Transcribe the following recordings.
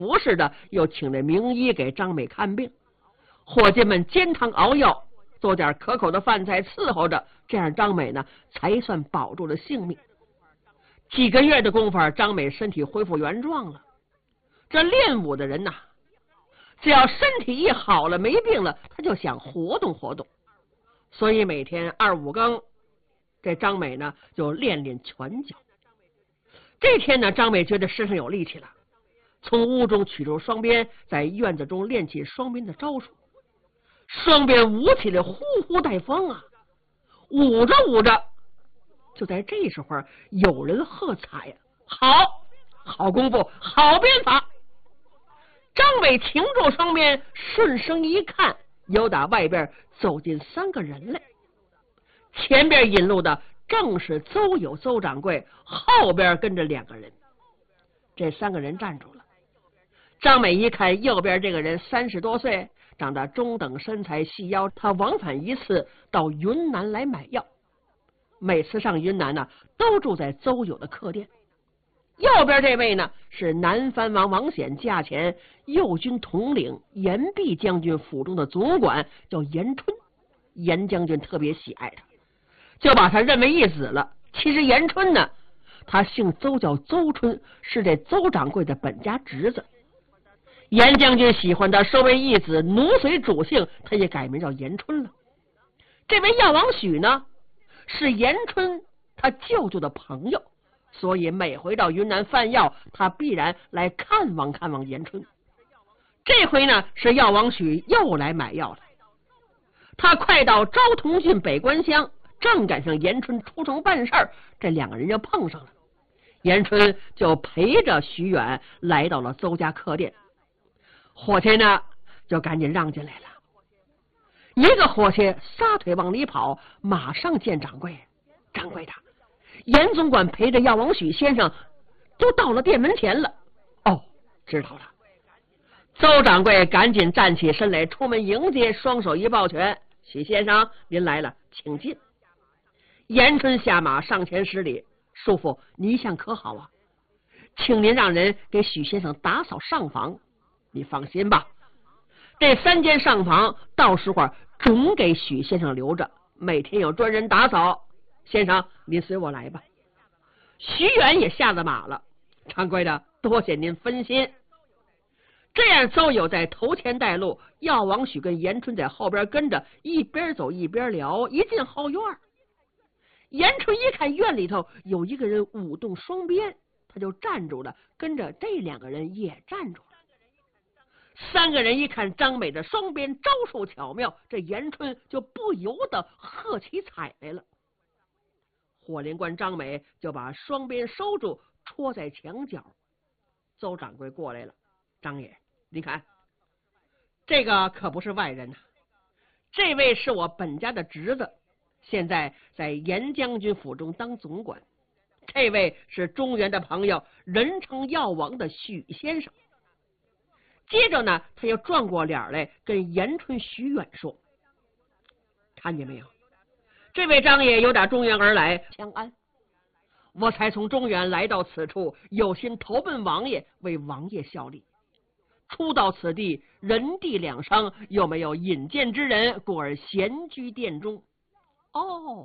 不是的，又请了名医给张美看病。伙计们煎汤熬药，做点可口的饭菜伺候着，这样张美呢才算保住了性命。几个月的功夫，张美身体恢复原状了。这练武的人呐，只要身体一好了，没病了，他就想活动活动。所以每天2、5更，这张美呢就练练拳脚。这天呢，张美觉得身上有力气了，从屋中取出双鞭，在院子中练起双鞭的招数。双鞭舞起来呼呼带风啊，舞着舞着，就在这时候有人喝彩呀：“好功夫，好鞭法！”张美停住双鞭，顺声一看，由打外边走进3个人来。前边引路的正是邹友邹掌柜，后边跟着2个人。这3个人站住了。张美一看，右边这个人30多岁，长得中等身材，细腰。他往返一次到云南来买药，每次上云南呢，都住在邹友的客店。右边这位呢，是南藩王王显驾前右军统领严弼将军府中的总管，叫严春。严将军特别喜爱他，就把他认为义子了。其实严春呢，他姓邹，叫邹春，是这邹掌柜的本家侄子。严将军喜欢他，收为义子，奴随主姓，他也改名叫严春了。这位药王许呢，是严春他舅舅的朋友，所以每回到云南贩药，他必然来看望看望严春。这回呢，是药王许又来买药了。他快到昭通郡北关乡，正赶上严春出城办事儿，这2个人就碰上了。严春就陪着许远来到了邹家客店，伙计呢就赶紧让进来了。一个伙计撒腿往里跑，马上见掌柜。掌柜的，严总管陪着药王许先生都到了店门前了。哦，知道了。邹掌柜赶紧站起身来，出门迎接，双手一抱拳：“许先生，您来了，请进。”严春下马上前施礼：“叔父，你一向可好啊？请您让人给许先生打扫上房。”“你放心吧，这3间上房到时候准给许先生留着，每天有专人打扫。先生，您随我来吧。”许远也下了马了：“掌柜的，多谢您分心。”这样邹友在头前带路，药王许跟严春在后边跟着，一边走一边聊。一进后院，严春一看院里头有一个人舞动双鞭，他就站住了，跟着这2个人也站住了。3个人一看张美的双鞭招数巧妙，这严春就不由得喝起彩来了。火灵官张美就把双鞭收住，戳在墙角。邹掌柜过来了：“张爷，你看，这个可不是外人呐，这位是我本家的侄子，现在在严将军府中当总管。这位是中原的朋友，人称药王的许先生。”接着呢，他又转过脸来跟严春、许远说：“看见没有，这位张爷有打中原而来，相安。我才从中原来到此处，有心投奔王爷，为王爷效力。初到此地，人地两伤，又没有引荐之人，故而闲居殿中。”哦，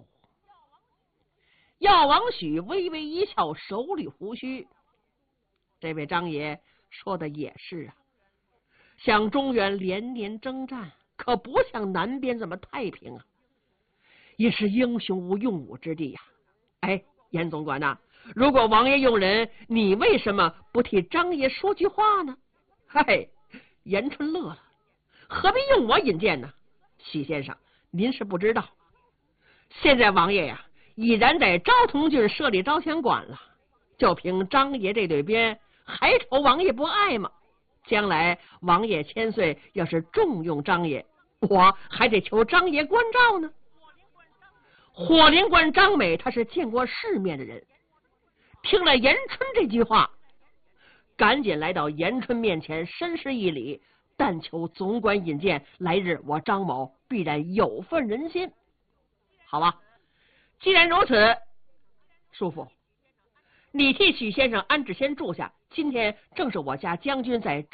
药王许微微一笑，手捋胡须：“这位张爷说的也是啊，像中原连年征战，可不像南边这么太平啊，也是英雄无用武之地呀。哎，严总管呐，如果王爷用人，你为什么不替张爷说句话呢？”“嗨！”严春乐了：“何必用我引荐呢？许先生，您是不知道，现在王爷呀，已然在昭通郡设立招枪馆了。就凭张爷这对鞭，还愁王爷不爱吗？将来王爷千岁，要是重用张爷，我还得求张爷关照呢。”火灵官张美他是见过世面的人，听了严春这句话，赶紧来到严春面前，深施一礼：“但求总管引荐，来日我张某必然有份人心。”“好吧，既然如此，叔父，你替许先生安置先住下。今天正是我家将军在